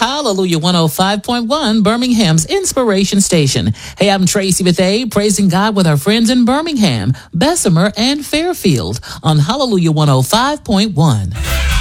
Hallelujah 105.1, Birmingham's Inspiration Station. Hey, I'm Tracy with A, praising God with our friends in Birmingham, Bessemer, and Fairfield on Hallelujah 105.1.